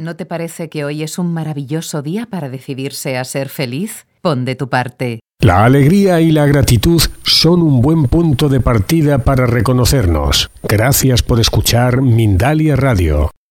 ¿No te parece que hoy es un maravilloso día para decidirse a ser feliz? Pon de tu parte. La alegría y la gratitud son un buen punto de partida para reconocernos. Gracias por escuchar Mindalia Radio.